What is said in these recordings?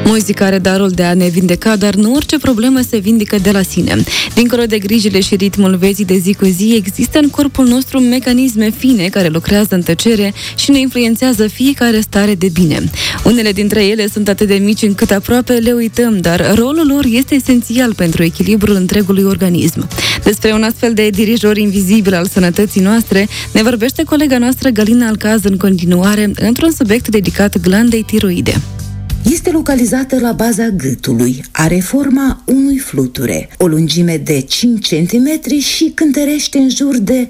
Muzica are darul de a ne vindeca, dar nu orice problemă se vindecă de la sine. Dincolo de grijile și ritmul vieții de zi cu zi, există în corpul nostru mecanisme fine care lucrează în tăcere și ne influențează fiecare stare de bine. Unele dintre ele sunt atât de mici încât aproape le uităm, dar rolul lor este esențial pentru echilibrul întregului organism. Despre un astfel de dirijor invizibil al sănătății noastre ne vorbește colega noastră Galina Alcaz în continuare într-un subiect dedicat glandei tiroide. Este localizată la baza gâtului, are forma unui fluture, o lungime de 5 cm și cântărește în jur de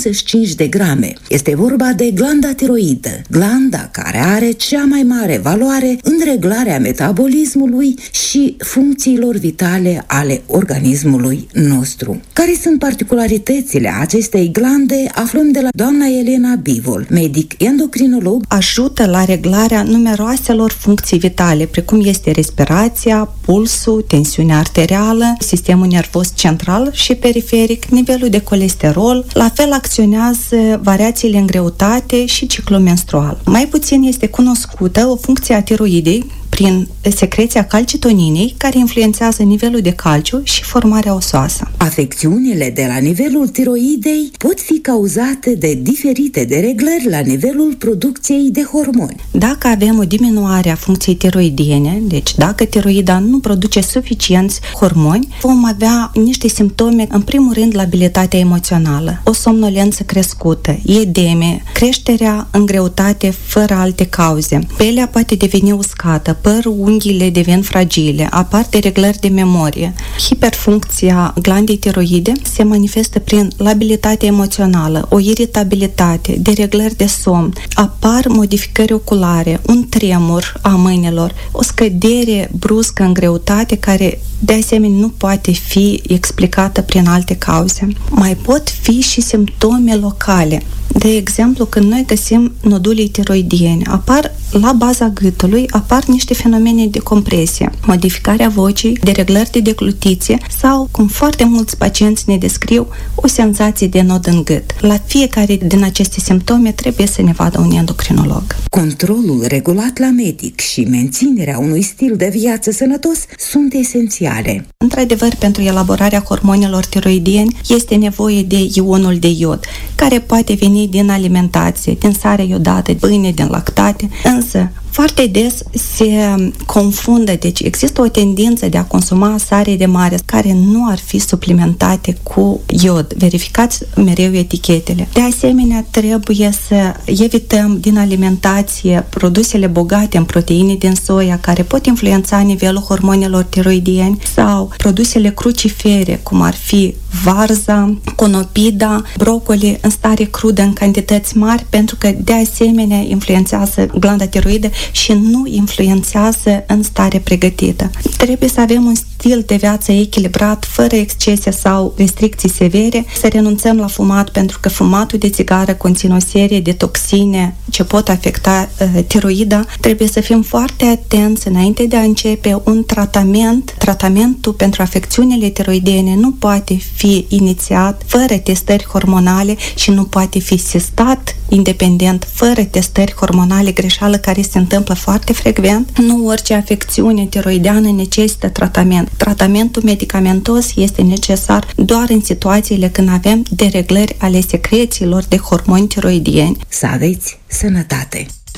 25 de grame. Este vorba de glanda tiroidă, glanda care are cea mai mare valoare în reglarea metabolismului și funcțiilor vitale ale organismului nostru. Care sunt particularitățile acestei glande? Aflăm de la doamna Elena Bivol, medic endocrinolog. Ajută la reglarea numeroaselor funcții vitale, precum este respirația, pulsul, tensiunea arterială, sistemul nervos central și periferic, nivelul de colesterol. La fel acționează variațiile în greutate și ciclul menstrual. Mai puțin este cunoscută o funcție a tiroidei prin secreția calcitoninei, care influențează nivelul de calciu și formarea osoasă. Afecțiunile de la nivelul tiroidei pot fi cauzate de diferite dereglări la nivelul producției de hormoni. Dacă avem o diminuare a funcției tiroidiene, deci dacă tiroida nu produce suficienți hormoni, vom avea niște simptome, în primul rând labilitatea emoțională, o somnolență crescută, edeme, creșterea în greutate fără alte cauze. Pielea poate deveni uscată, părul, unghiile devin fragile, apar dereglări de memorie. Hiperfuncția glandei tiroide se manifestă prin labilitate emoțională, o iritabilitate, dereglări de somn, apar modificări oculare, un tremur a mâinilor, o scădere bruscă în greutate care de asemenea nu poate fi explicată prin alte cauze. Mai pot fi și simptome locale. De exemplu, când noi găsim nodulii tiroidieni, apar la baza gâtului, apar niște fenomene de compresie, modificarea vocii, dereglări de deglutiție sau, cum foarte mulți pacienți ne descriu, o senzație de nod în gât. La fiecare din aceste simptome trebuie să ne vadă un endocrinolog. Controlul regulat la medic și menținerea unui stil de viață sănătos sunt esențiale. Într-adevăr, pentru elaborarea hormonilor tiroidieni este nevoie de ionul de iod, care poate veni din alimentație, din sare iodată, pâine, din lactate, însă foarte des se confundă, deci există o tendință de a consuma sare de mare care nu ar fi suplimentate cu iod. Verificați mereu etichetele. De asemenea, trebuie să evităm din alimentație produsele bogate în proteine din soia care pot influența nivelul hormonilor tiroidieni sau produsele crucifere, cum ar fi varza, conopida, brocoli în stare crudă în cantități mari, pentru că de asemenea influențează glanda tiroidă și nu influențează în stare pregătită. Trebuie să avem un stil de viață echilibrat, fără excese sau restricții severe, să renunțăm la fumat, pentru că fumatul de țigară conține o serie de toxine ce pot afecta tiroida. Trebuie să fim foarte atenți înainte de a începe un tratament. Tratamentul pentru afecțiunile tiroidiene nu poate fi inițiat fără testări hormonale și nu poate fi sistat independent fără testări hormonale, greșeală care se întâmplă foarte frecvent. Nu orice afecțiune tiroideană necesită tratament. Tratamentul medicamentos este necesar doar în situațiile când avem dereglări ale secrețiilor de hormoni tiroidieni. Să aveți sănătate!